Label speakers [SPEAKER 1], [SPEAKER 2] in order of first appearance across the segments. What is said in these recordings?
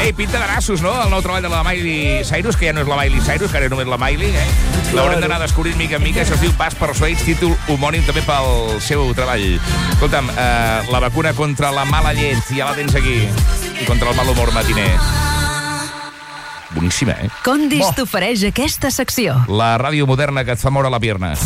[SPEAKER 1] Ei, pinta de nassos, no? El nou treball de la Miley Cyrus, que ja no és la Miley Cyrus, que ara només la Miley, L'haurem d'anar descobrint mica en mica. Això es diu Pas Persuades, títol homònim també pel seu treball. Escolta'm, la vacuna contra la mala llet, ja la tens aquí. I contra el mal humor matiner. Boníssima,
[SPEAKER 2] Condis t'ofereix aquesta secció.
[SPEAKER 1] La ràdio moderna que et fa moure la pierna.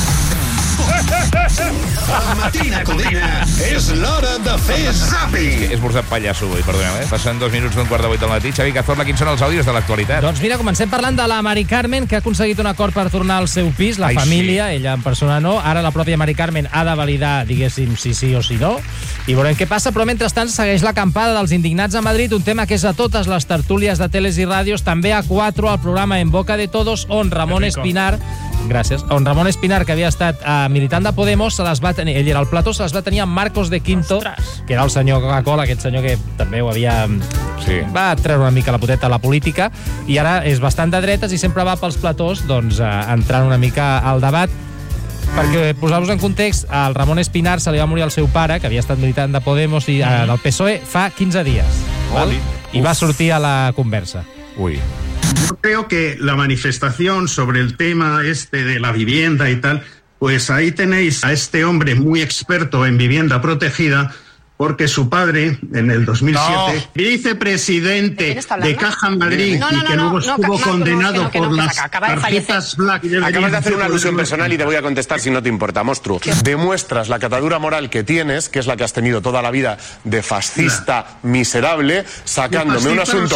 [SPEAKER 3] Al Matina Codina és l'hora de fer zàping.
[SPEAKER 1] He esmorzat pallasso avui, perdoneu, Passen 2 minuts d'un quart de 8 del matí. Xavi Cazorla, quins són els àudios de l'actualitat?
[SPEAKER 4] Doncs mira, comencem parlant de la Mari Carmen, que ha aconseguit un acord per tornar al seu pis, la família, ella en persona no. Ara la pròpia Mari Carmen ha de validar, diguéssim, si sí o si no, i veurem què passa, però mentrestant segueix l'acampada dels indignats a Madrid, un tema que és a totes les tertúlies de teles i ràdios, també a 4 al programa En Boca de Todos, on Ramon Espinar, que havia estat militant de Podemos, se les va tenir, ell era el plató, se les va tenir amb Marcos de Quinto, que era el senyor Coca-Cola, aquest senyor que també ho havia...
[SPEAKER 1] Sí.
[SPEAKER 4] Va treure una mica la poteta a la política, i ara és bastant de dretes i sempre va pels platós, doncs, entrant una mica al debat. Perquè, posar-vos en context, al Ramon Espinar se li va morir el seu pare, que havia estat militant de Podemos i del PSOE, fa 15 dies. I va sortir a la conversa.
[SPEAKER 1] Ui.
[SPEAKER 5] Yo creo que la manifestación sobre el tema de la vivienda y tal, pues ahí tenéis a este hombre muy experto en vivienda protegida, porque su padre, en el 2007, vicepresidente de Caja Madrid, y que luego estuvo condenado por las tarjetas Black.
[SPEAKER 6] Acabas de hacer una alusión personal y te voy a contestar si no te importa, monstruo. Demuestras la catadura moral que tienes, que es la que has tenido toda la vida de fascista miserable, sacándome un asunto.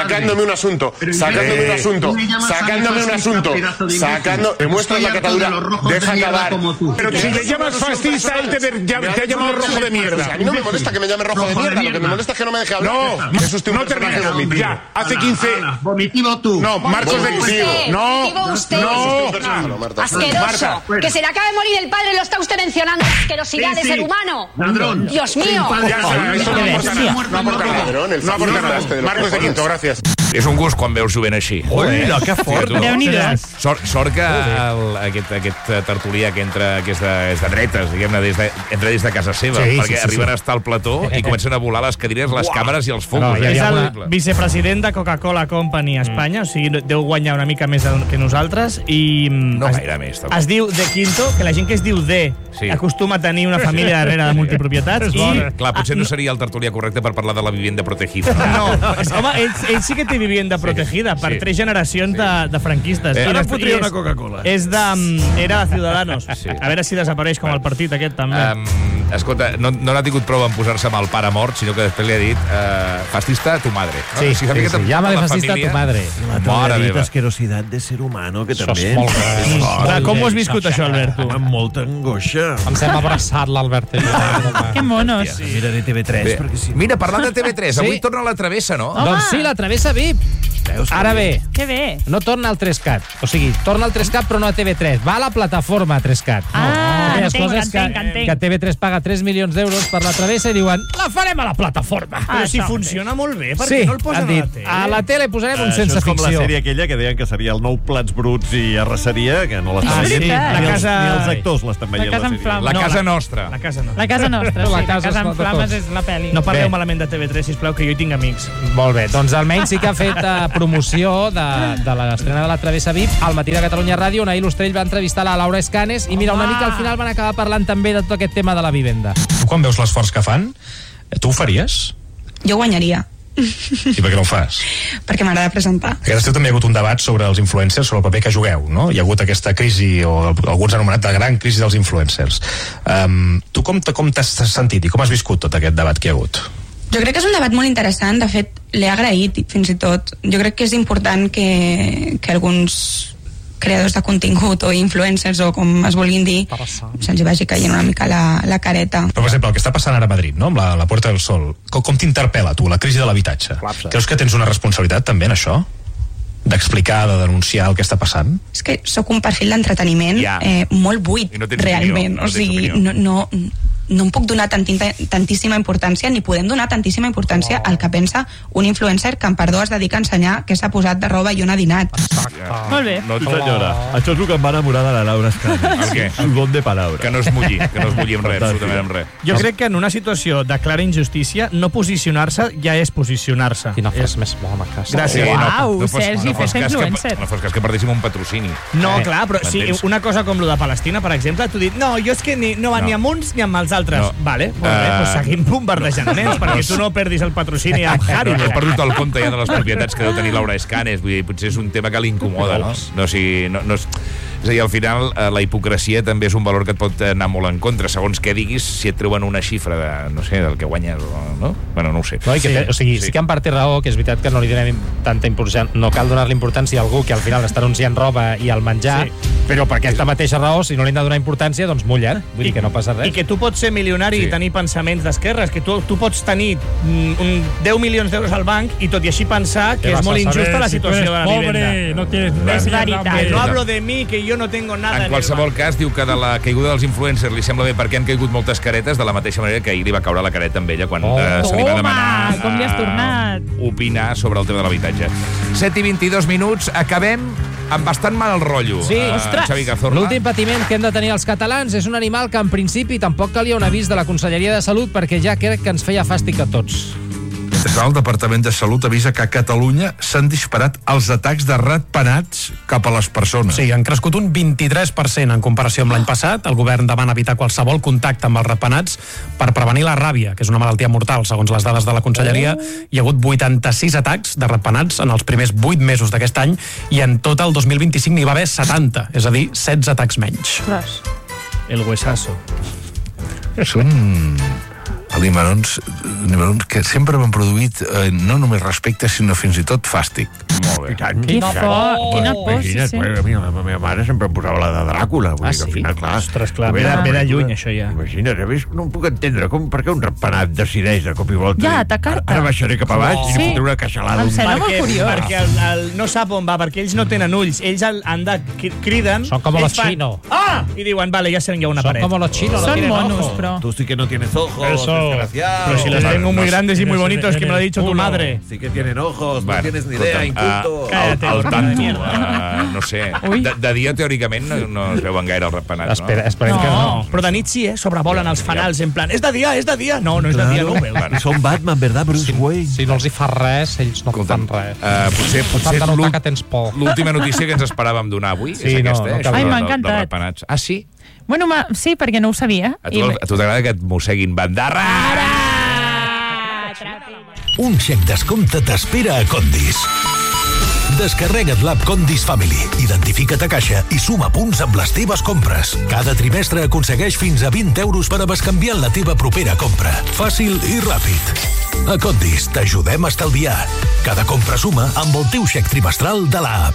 [SPEAKER 6] Demuestras la catadura. Deja acabar.
[SPEAKER 1] Pero si le llamas fascista, él te ha llamado rojo de mierda.
[SPEAKER 6] A mí no me molesta que me llame rojo de mierda, lo que me molesta es que no me deje hablar.
[SPEAKER 1] No, eso es un personaje vomitivo. Ya, hace 15...
[SPEAKER 5] Vomitivo tú.
[SPEAKER 1] No, Marcos de Quinto.
[SPEAKER 7] No, usted. Asqueroso. Que se le acaba de morir el padre, lo está usted mencionando. Asquerosidad de ser humano.
[SPEAKER 5] Ladrón.
[SPEAKER 7] Dios mío.
[SPEAKER 1] Eso no aporta nada. Marcos de Quinto, gràcies. És un gust quan veus jovent així.
[SPEAKER 8] Uila, que fort.
[SPEAKER 1] Sort que aquest tertulià que entra, que és de dretes, diguem-ne, entra des de casa seva, perquè arriben a estar al plató i comencen a volar les cadires, les càmeres i els focus.
[SPEAKER 8] És el vicepresident de Coca-Cola Company a Espanya, o sigui, deu guanyar una mica més que nosaltres, i...
[SPEAKER 1] No gaire més.
[SPEAKER 8] Es diu De Quinto, que la gent que es diu De acostuma a tenir una família darrere de multipropietats.
[SPEAKER 1] Clar, potser no seria el tertulià correcte per parlar de la vivienda protegida.
[SPEAKER 8] No, home, ell sí que té vivienda protegida per 3 generacions de franquistes.
[SPEAKER 9] Ara fotria una Coca-Cola.
[SPEAKER 8] Era de Ciudadanos. A veure si desapareix com el partit aquest, també.
[SPEAKER 1] Escolta, no n'ha tingut prou en posar-se amb el pare mort, sinó que després li ha dit fascista a tu madre.
[SPEAKER 4] Sí, llama-le fascista a tu madre.
[SPEAKER 9] Mare meva. Asquerosidad de ser humano, que també...
[SPEAKER 8] Com ho has viscut, això, Albert, tu?
[SPEAKER 9] Amb molta angoixa.
[SPEAKER 4] Em sembla abraçat, l'Albert.
[SPEAKER 10] Que monos.
[SPEAKER 9] Miraré TV3, perquè si...
[SPEAKER 1] Mira, parlant de TV3, avui torna la Travessa, no?
[SPEAKER 4] Doncs sí, la Travessa VIP. Ara bé,
[SPEAKER 10] Que bé.
[SPEAKER 4] no torna al 3CAT. O sigui, torna al 3CAT però no a TV3. Va a la plataforma 3CAT. Que TV3 paga 3 milions d'euros per la Travessa i diuen, la farem a la plataforma.
[SPEAKER 8] Però si funciona molt bé, per què no el posen a la tele?
[SPEAKER 4] A la tele posarem un sense ficció.
[SPEAKER 9] Això és com la sèrie aquella que deien que seria el nou Plats Bruts i Arrasaria, que no l'estan veient. Ni els actors l'estan veient, la sèrie.
[SPEAKER 1] La casa nostra.
[SPEAKER 8] La casa nostra.
[SPEAKER 10] La casa nostra,
[SPEAKER 4] La
[SPEAKER 10] sí.
[SPEAKER 4] casa
[SPEAKER 10] La casa en
[SPEAKER 4] de
[SPEAKER 10] flames
[SPEAKER 4] tots.
[SPEAKER 10] és la pel·li.
[SPEAKER 8] No parleu malament de TV3, sisplau, que jo hi tinc amics.
[SPEAKER 4] Molt bé, doncs almenys sí que ha fet promoció de l'estrena de la Travessa VIP al Matí de Catalunya Ràdio, on ahir l'Ostrell va entrevistar la Laura Escanes i mira, una mica al final van acabar parlant també de tot aquest tema de la vivenda.
[SPEAKER 11] Tu quan veus l'esforç que fan, tu ho faries?
[SPEAKER 12] Jo guanyaria.
[SPEAKER 11] I per què no ho fas?
[SPEAKER 12] Perquè m'agrada presentar.
[SPEAKER 11] Aquest estiu també hi ha hagut un debat sobre els influencers, sobre el paper que jugueu, no? Hi ha hagut aquesta crisi, o alguns han anomenat de gran crisi dels influencers. Tu com t'has sentit i com has viscut tot aquest debat que hi ha hagut?
[SPEAKER 12] Jo crec que és un debat molt interessant, de fet l'he agraït fins i tot. Jo crec que és important que alguns creadors de contingut o influencers o com es vulguin dir se'ls vagi caient una mica la careta.
[SPEAKER 11] Però, per exemple, el que està passant ara a Madrid, no? Amb la Puerta del Sol, com t'interpel·la tu, la crisi de l'habitatge? Creus que tens una responsabilitat també en això? D'explicar, de denunciar el que està passant?
[SPEAKER 12] És que sóc un perfil d'entreteniment molt buit, realment. O sigui, no em puc donar tantíssima importància, ni podem donar tantíssima importància al que pensa un influencer que, amb perdó, es dedica a ensenyar què s'ha posat de roba i on ha dinat.
[SPEAKER 10] Molt bé.
[SPEAKER 9] No, senyora, això és el que em va enamorar de la Laura Escana.
[SPEAKER 1] El què?
[SPEAKER 9] El don de paraula.
[SPEAKER 1] Que no es mulli amb res, absolutament amb res.
[SPEAKER 8] Jo crec que en una situació de clara injustícia, no posicionar-se ja és posicionar-se.
[SPEAKER 4] Quina fes més bona que
[SPEAKER 8] Gràcies.
[SPEAKER 10] Uau, Sergi, fes influencer.
[SPEAKER 1] No fos cas que perdéssim un patrocini.
[SPEAKER 8] No, clar, però si una cosa com lo de Palestina, per exemple, tu dius, no, jo és que no va ni amb uns ni amb els altres. Vale, molt bé, doncs seguim bombardejant nens, perquè tu no perdis el patrocini amb Haribo.
[SPEAKER 1] He perdut el compte ja de les propietats que deu tenir Laura Escanes, vull dir, potser és un tema que li incomoda, no? És a dir, al final, la hipocresia també és un valor que et pot anar molt en contra, segons què diguis, si et treuen una xifra de, no sé, del que guanyes, no? Bueno, no ho sé.
[SPEAKER 4] No, sí que en part té raó, que és veritat que no li donem tanta importància, no cal donar-li importància a algú que al final està anunciant roba i el menjar, però per aquesta mateixa raó, si no li hem de donar importància, doncs mulla't, vull dir que no passa res.
[SPEAKER 8] I que tu pots ser milionari i tenir pensaments d'esquerres, que tu pots tenir 10 milions d'euros al banc i tot i així pensar que és molt injusta la situació de la vivenda.
[SPEAKER 10] No tienes
[SPEAKER 8] veritat. Que no hablo de mi, que yo no tengo nada.
[SPEAKER 1] En qualsevol cas, diu que de la caiguda dels influencers li sembla bé perquè han caigut moltes caretes, de la mateixa manera que ahir li va caure la careta amb ella quan se li va demanar
[SPEAKER 10] com li has tornat?
[SPEAKER 1] Opinar sobre el tema de l'habitatge. 7:22, acabem amb bastant mal el rotllo.
[SPEAKER 4] Sí,
[SPEAKER 1] Xavi Cazorla.
[SPEAKER 4] L'últim patiment que hem de tenir els catalans és un animal que en principi tampoc calia un avís de la Conselleria de Salut perquè ja crec que ens feia fàstic a tots.
[SPEAKER 13] El Departament de Salut avisa que a Catalunya s'han disparat els atacs de ratpenats cap a les persones.
[SPEAKER 11] Sí, han crescut un 23% en comparació amb l'any passat. El govern demana evitar qualsevol contacte amb els ratpenats per prevenir la ràbia, que és una malaltia mortal, segons les dades de la Conselleria. Hi ha hagut 86 atacs de ratpenats en els primers 8 mesos d'aquest any i en tot el 2025 n'hi va haver 70, és a dir, 16 atacs menys.
[SPEAKER 8] El huesazo.
[SPEAKER 13] Són animalons que sempre m'han produït no només respecte, sinó fins i tot fàstic.
[SPEAKER 1] Molt bé.
[SPEAKER 10] Quina por, sí.
[SPEAKER 9] A mi la meva mare sempre em posava la de Dràcula. Vull dir que al final, clar...
[SPEAKER 8] Ostres, clar, ve de lluny, això ja.
[SPEAKER 9] Imagina't, no em puc entendre per què un ratpenat decideix de cop i volta.
[SPEAKER 10] Ja, atacar-te.
[SPEAKER 9] Ara baixaré cap a baix i li fotré una queixalada.
[SPEAKER 10] Em sembla molt curiós.
[SPEAKER 8] Perquè no sap on va, perquè ells no tenen ulls. Ells han de... criden...
[SPEAKER 4] Són com los chinos.
[SPEAKER 8] I diuen, vale, ja sé que hi ha una paret.
[SPEAKER 4] Són com los chinos.
[SPEAKER 10] Són monos, però...
[SPEAKER 9] Tú sí que no tienes ojos, desgraciado.
[SPEAKER 8] Pero si los tengo muy grandes y muy bonitos, que me lo ha dicho tu madre.
[SPEAKER 9] Sí que tienen ojos, no tienes ni idea, inculto.
[SPEAKER 8] Cállate.
[SPEAKER 1] El tanto, no sé. De dia, teòricament, no es veuen gaire els ratpenats, no?
[SPEAKER 4] Esperem que no.
[SPEAKER 8] Però de nit sí, sobrevolen els fanals, en plan, és de dia. No, no és de dia, no ho veus.
[SPEAKER 9] Són Batman, ¿verdad, Bruce Wayne?
[SPEAKER 4] Si no els hi fa res, ells no fan res.
[SPEAKER 1] Potser és l'última notícia que ens esperàvem donar avui. És aquesta,
[SPEAKER 10] Ai, m'ha encantat.
[SPEAKER 1] Ah, sí?
[SPEAKER 10] Bueno, sí, perquè no ho sabia.
[SPEAKER 1] A tu t'agrada que et mosseguin bandarra?
[SPEAKER 14] Un xec descompte t'espera a Condis. Descarrega't l'app Condis Family, identifica't a caixa i suma punts amb les teves compres. Cada trimestre aconsegueix fins a 20 euros per a bescanviar la teva propera compra. Fàcil i ràpid. A Condis t'ajudem a estalviar. Cada compra suma amb el teu xec trimestral de l'app.